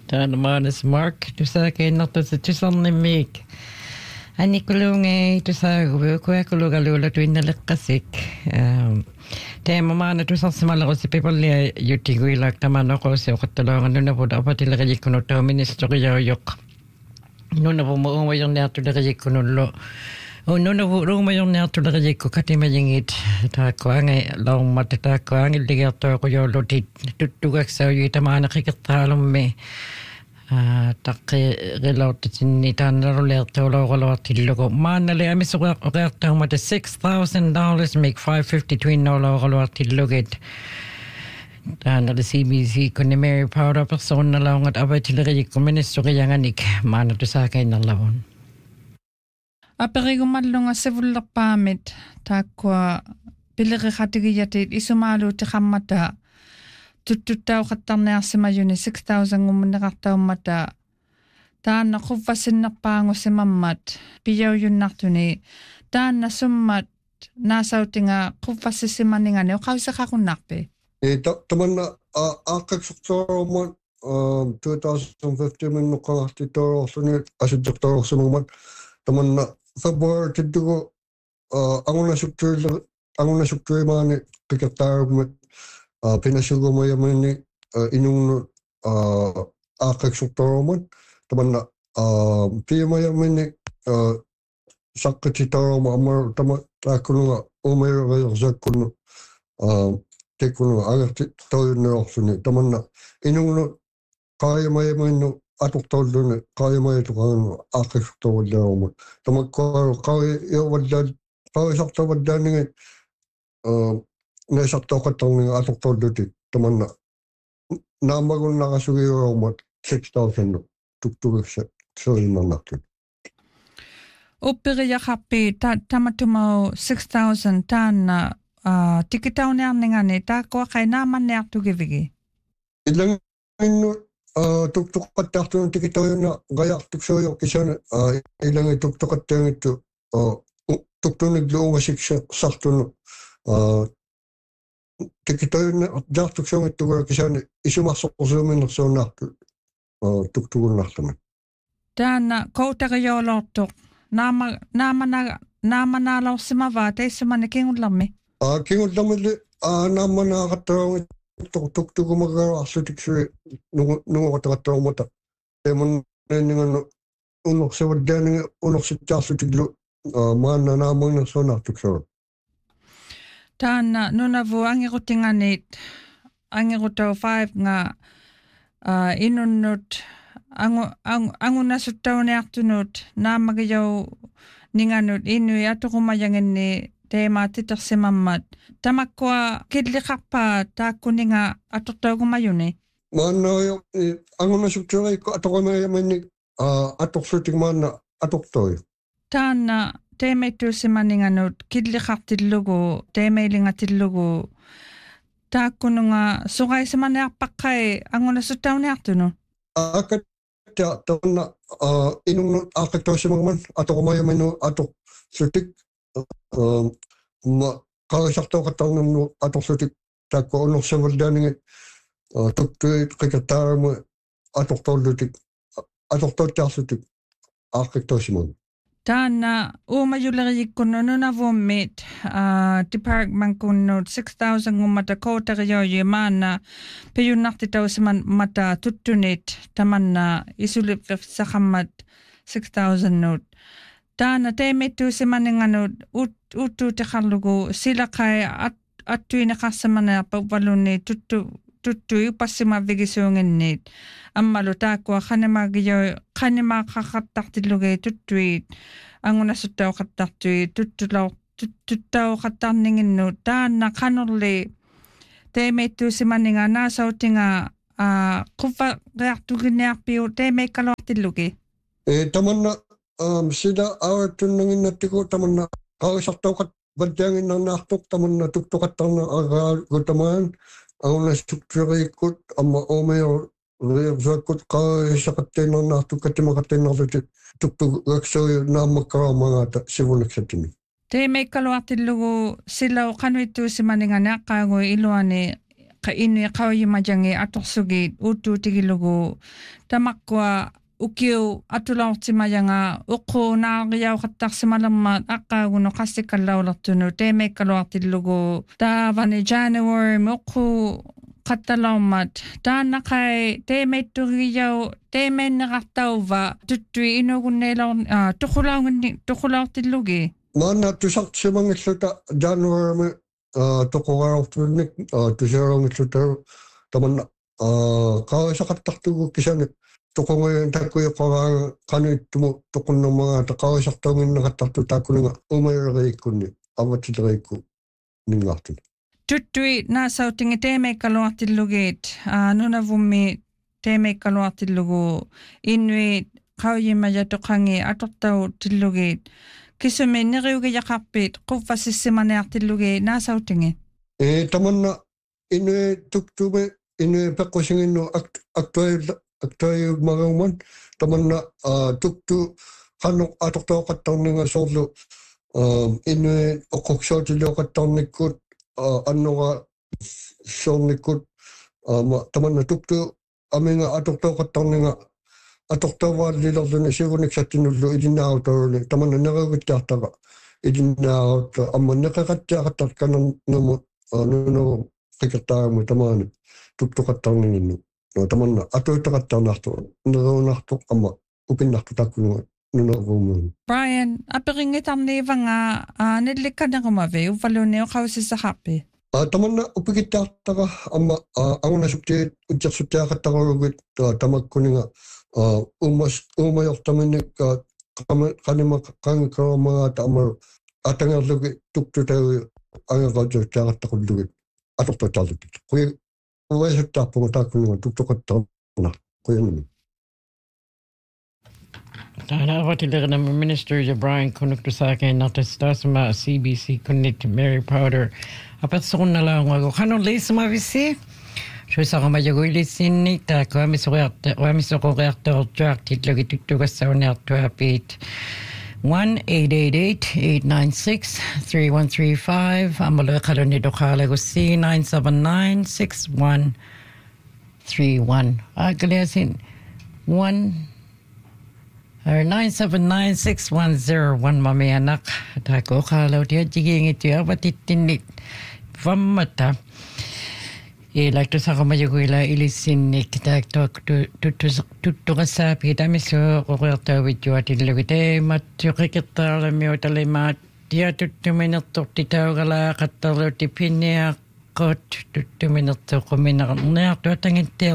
Täällä maailmassa Mark, tuossa keinnottaisi tuossa miik. Ani kulunge tuossa kuekuluga luulla tuinnalle kasik. Teema maana tuossa samalla osi pipolia jutti kuilla tämän nokosi okottaloon nunna vuoda apatilla rajikkunut tuo ministeria joka. Nunna vuoma umajon näyttelyä rajikkunullo. Nunna vuoma umajon näyttelyä rajikku katimajingit. Taakkoange laumat taakkoange ligertoa kun joulutit tuttukaksi juita maana kikataalumme. Takke relautettiin niitä annaruleertoolooroloartillugu maannali amissuqeertaumata $6,000 make $552 taannali CBC kunni Mary Powder persoonalaungat avatillerijikku ministerianganik maannatusaakainnarlavun aperigumallunga sivullerpaamit taakkua pileriqatigiyatit isumaaluutiqammata tuttauqattarniarsimayuni 6,000 ngumneqartaummata taanna quvvassinnerpaangusimammat piyauyunnartuni taanna summat naasautinga quvvassissimaningani oqaviseqaqunnarpi tamanna aaqqaqsortorumman 2015 minnuqqangartittoororluni asuttortororsumamat tamanna February tiddugu angunasuktuimaani pikertaarugmat pinasugumajamani inunnu aaqqaqsortoruman tamanna piimajamani saqqitittoruma amma tama taakkununga umayerersaakkunnu tekkununga agerti toyunneorsuni tamanna inunnu qaajamajamanu atortolluni qaajamajatuqaannu aaqqaqsortorullaaruma tamakkuaru qaajisartavaddaanningi Nesartoqattarninga atortolluti tamanna naamagunnaqasugiurumat 6,000 tuktugissa soinnarnartut uppiriaqarpi tamatumau 6,000 taanna tikitauniarningani taakkuaqai naamanniartugivigi ilanginnu tuktuqattaartun tikitauyunna qajartuksuuyo kisana ilangi tuktuqattaangittu tuktuniglu ungasiksarsartunu tikitoyunna jartuksuungittuga kisani isumarsorsuuminnersuunnaartu tuktugunnartama taanna koutarijoolortuq naamanaalorsimavaa teissumani kingullarmi kingullarmili naamanaaqattaruungit tuktugumagaraarsutiksui nunguqataqattaruumata teemunningannu unorsivaddaaningi unorsitjaarsutiglu maanna naamannersuunnaartuksugu taanna nunavu angirutau 5 nga inunnut angunasuttauniartunut naamagijau ninganut innui atuqumayanginni teemaatitersimammat tamakkua killiqarpaa taakkuninga atortaugumayuni maannayo angunasuttureikku atoqamayamani atorsutik maanna atortoy taanna teemeittuussimaninganut killiqartillugu teemeilingatillugu taakkununga suqaisimanearpaqqai angunasuttauniartunu akattia tamanna inunnut aaqqattuussimaman atoqamayamanu atorsutik ma qarisartoqattarnunnu atorsutik taakku unorsavaldaanigi tuktuit qikartaaramu atortorlutik atortortiarsutik aaqqattuussimaman taanna uumayuleriyikkunnu nunavummit departmentkunnut 6,000 ngummata koutarijoji maanna piyunnartitausiman mata tuttunit tamanna isulipvissaqammat 6,000 nut taanna teemittuusimaninganut uttuutiqarlugu silaqai attuineqarsimanearpa valunni tuttui passimavigisuunginnit ammalu taakkua qanimaaqaqartartillugi tuttuit angunasuttauqartartui tuttauqartarninginnu taanna qanerli teemeittuusimaninga naasautinga quvvaqiartuginniarpiu teemeikkaluartillugi tamanna sida aartunnaginnattiku tamanna qarisartauqat vaddaanginnarnaartuq tamanna tuktuqattarna agaalgutamaan angunasuktureikut amma omeyo reersuakkut qarisaqattiinarnaartu katimaqattiinarluti tuktugaksui naammakkaraamaangata sivunaksatimi teemeikkaluartillugu silau qanuittuusimaningani aqqaagui iluani ka inu kawi majangi atorsugit utu tigilugu tamakwa ukiu atulauti majanga uku naariau kattarsimalamat aqaaguno qassikkallaulertunu teemekkaluartillugu taavani January uku qattalaummat taannaqai teemeitturiyau teemeenneqartauva tuttui inugunneilor tuqulaartillugi maana tusartsimangilluta January toqoraartuunnik tusiarangilluta tamanna qawisaqattartugu kisanik toqongoyan takkuiqoraa qanuittumu toqunnermaga taqawisartaunginnaqattartu taakkununga umayeriikkunni avatileriikku ningaartut tuttui naasautingi teemekkaluartillugit nunavummi teemekkaluartillugu inuit qauyimmaja toqangi atortau tillugit kisumi neriugijaqarpit quffasissimaniartillugi naasautingi tamanna inu tuktume inu peqqusinginnu aktuayu magauman tamanna tuktu qannoq atortauqattarninga soorlu inu oqoqsautilluqattarnikkut annoqa soornikkut tamanna tuktu aminga atortauqattarninga atortauvaallillerluni siguniksatinullu ilinnaarutauruni tamanna neriugittiartaqa ilinnaarutta amma neqeqattiaqattarkanarnumu nunu qikertaaramu tamaani tuktuqattarninginnu tamanna atuutaqattarnaartu neriunartu amma upinnartu takkununga nunervuumuun Brian aperingitarniivanga nillikkanerumavi uvvaluni oqausissaqarpi tamanna upikittaartaqa amma angunasuktiit utjersuttiaqattaruugit tamakkuninga umayortaminik qanima qangikkaramaata amaru atangerlugi tuktutaui angeqautiuttiaqattaqullugi atortutarlukit uvaisuttaarpunga taakkununga tuktuqattarna quyanimi Taanaavatiliqna Minister Brian Kunuktusake natastasma CBC Kunnit Mary Powder apatsuqunnalaungagu qanuliisumavisi Suisaqamajaguilisinnik taakkuamisoqiartortuartillugi tuttugassauniartuapiit 1-888-896-3135 amalueqaluni toqaalagusi 979-6131 aakaliasin 979-610 mamianak taako qalautia jigiingittua vatittinnit vammata ilaktusaqamajaguila ilissinnik taaktuak tuttuqassaapi tamisu qoqiartauvittuatillugi mattuqikertaarlamiutalimaat tiatuttuminertortitaugalaqattarluutti pinniaqqut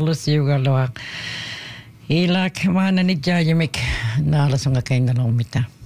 tuttuminertoquminerniartuatangittiarlusiugaluaq ilak maanani jaajimik naalasunga kaingalormita